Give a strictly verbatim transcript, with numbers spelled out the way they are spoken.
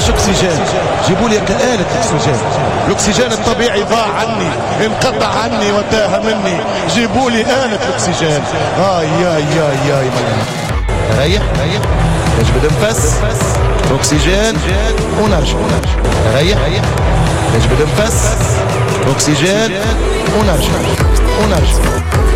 مش اكسجين، جيبوا لي آلة اكسجين. الاكسجين الطبيعي ضاع عني، انقطع عني وتاه مني، جيبوا لي آلة اكسجين. اي ياي ياي ياي ريح ريح نجبد نفس اكسجين ونرجع. ريح نجبد نفس اكسجين ونرجع ونرجع.